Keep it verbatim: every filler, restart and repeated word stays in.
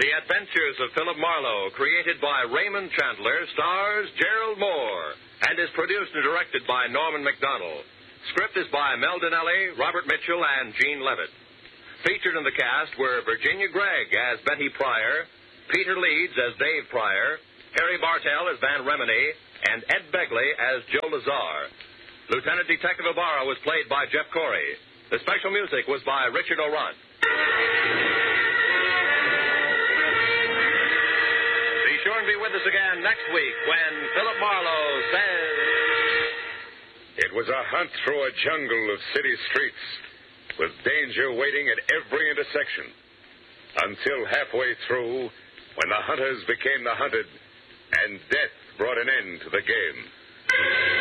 The Adventures of Philip Marlowe, created by Raymond Chandler, stars Gerald Moore, and is produced and directed by Norman MacDonald. Script is by Mel Donnelly, Robert Mitchell, and Gene Levitt. Featured in the cast were Virginia Gregg as Betty Pryor, Peter Leeds as Dave Pryor, Harry Bartell as Van Remini, and Ed Begley as Joe Lazar. Lieutenant Detective Ibarra was played by Jeff Corey. The special music was by Richard O'Runt. Be sure and be with us again next week when Philip Marlowe says... It was a hunt through a jungle of city streets, with danger waiting at every intersection, until halfway through, when the hunters became the hunted, and death brought an end to the game.